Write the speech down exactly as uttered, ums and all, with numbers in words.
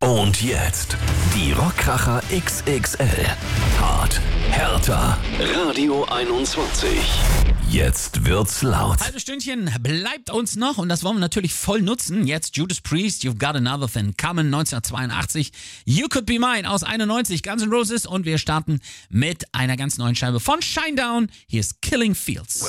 Und jetzt die Rockkracher X X L. Hart, härter. Radio einundzwanzig. Jetzt wird's laut. Halbe Stündchen bleibt uns noch und das wollen wir natürlich voll nutzen. Jetzt Judas Priest, You've Got Another Thing Coming, neunzehnhundertzweiundachtzig. You Could Be Mine aus einundneunzig, Guns N' Roses. Und wir starten mit einer ganz neuen Scheibe von Shinedown. Hier ist Killing Fields.